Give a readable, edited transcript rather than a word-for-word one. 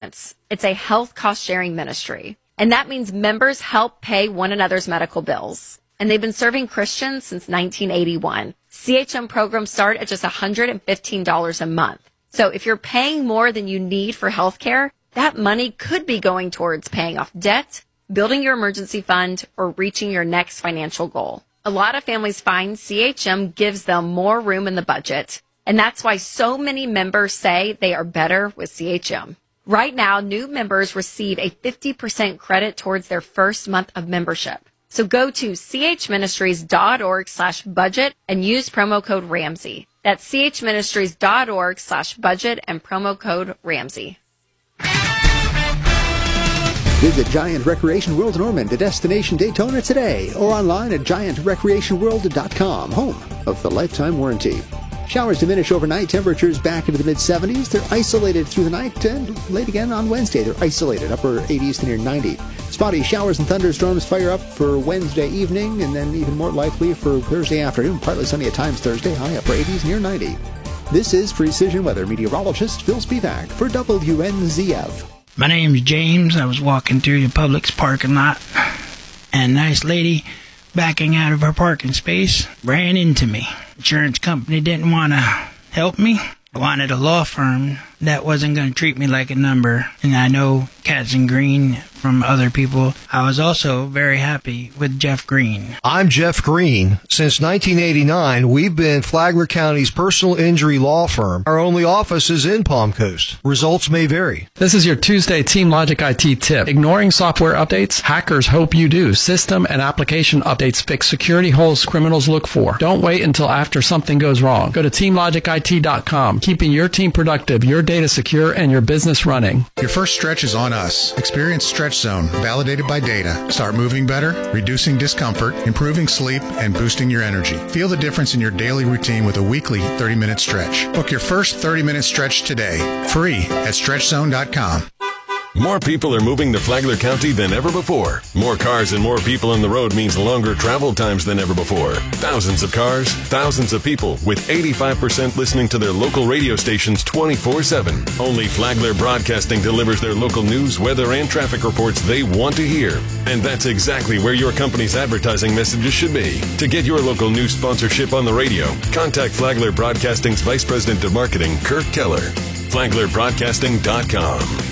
insurance. It's a health cost-sharing ministry. And that means members help pay one another's medical bills. And they've been serving Christians since 1981. CHM programs start at just $115 a month. So if you're paying more than you need for health care, that money could be going towards paying off debt, building your emergency fund, or reaching your next financial goal. A lot of families find CHM gives them more room in the budget, and that's why so many members say they are better with CHM. Right now, new members receive a 50% credit towards their first month of membership. So go to chministries.org/budget and use promo code Ramsey. That's chministries.org/budget and promo code Ramsey. Visit Giant Recreation World Norman, the destination Daytona today, or online at giantrecreationworld.com, home of the lifetime warranty. Showers diminish overnight, temperatures back into the mid-70s. They're isolated through the night, and late again on Wednesday. They're isolated, upper 80s to near 90. Spotty showers and thunderstorms fire up for Wednesday evening, and then even more likely for Thursday afternoon. Partly sunny at times Thursday, high upper 80s near 90. This is Precision Weather meteorologist Phil Spivak for WNZF. My name's James. I was walking through the Publix parking lot, and a nice lady backing out of her parking space ran into me. Insurance company didn't want to help me. I wanted a law firm that wasn't going to treat me like a number, and I know Katz and Green from other people. I was also very happy with Jeff Green. I'm Jeff Green. Since 1989, we've been Flagler County's personal injury law firm. Our only office is in Palm Coast. Results may vary. This is your Tuesday Team Logic IT tip. Ignoring software updates? Hackers hope you do. System and application updates fix security holes criminals look for. Don't wait until after something goes wrong. Go to teamlogicit.com, keeping your team productive, your data secure, and your business running. Your first stretch is on us. Experience Stretch Zone, validated by data. Start moving better, reducing discomfort, improving sleep, and boosting your energy. Feel the difference in your daily routine with a weekly 30-minute stretch. Book your first 30-minute stretch today, free at stretchzone.com. More people are moving to Flagler County than ever before. More cars and more people on the road means longer travel times than ever before. Thousands of cars, thousands of people, with 85% listening to their local radio stations 24/7. Only Flagler Broadcasting delivers their local news, weather, and traffic reports they want to hear. And that's exactly where your company's advertising messages should be. To get your local news sponsorship on the radio, contact Flagler Broadcasting's Vice President of Marketing, Kirk Keller. FlaglerBroadcasting.com.